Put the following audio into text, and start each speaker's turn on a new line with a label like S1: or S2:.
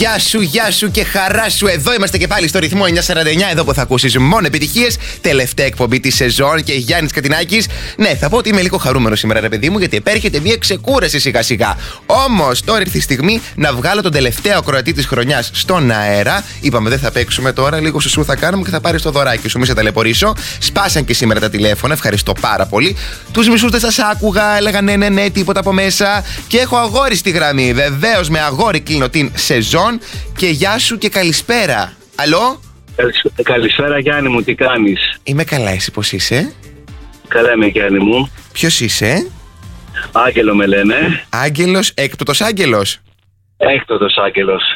S1: Γεια σου και χαρά σου. Εδώ είμαστε και πάλι στο ρυθμό 949. Εδώ που θα ακούσεις μόνο επιτυχίες. Τελευταία εκπομπή τη σεζόν και Γιάννης Κατινάκης. Ναι, θα πω ότι είμαι λίγο χαρούμενο σήμερα, ρε παιδί μου, γιατί επέρχεται μια ξεκούραση σιγά-σιγά. Όμως τώρα ήρθε η στιγμή να βγάλω τον τελευταίο ακροατή της χρονιάς στον αέρα. Είπαμε δεν θα παίξουμε τώρα, λίγο σουσού θα κάνουμε και θα πάρεις το δωράκι σου. Μη σε ταλαιπωρήσω. Σπάσαν και σήμερα τα τηλέφωνα, ευχαριστώ πάρα πολύ. Τους μισούς δεν σας άκουγα, έλεγαν ναι, τίποτα από μέσα. Και έχω αγόρι στη γραμμή. Βεβαίως με αγόρι κλείνω την σεζόν. Και γεια σου και καλησπέρα. Αλό.
S2: Καλησπέρα Γιάννη μου, τι κάνεις?
S1: Είμαι καλά, εσύ πώς είσαι?
S2: Καλά είμαι Γιάννη μου.
S1: Ποιος είσαι?
S2: Άγγελο με λένε.
S1: Άγγελος, έκτοτος Άγγελος.
S2: Έκτοτος Άγγελος.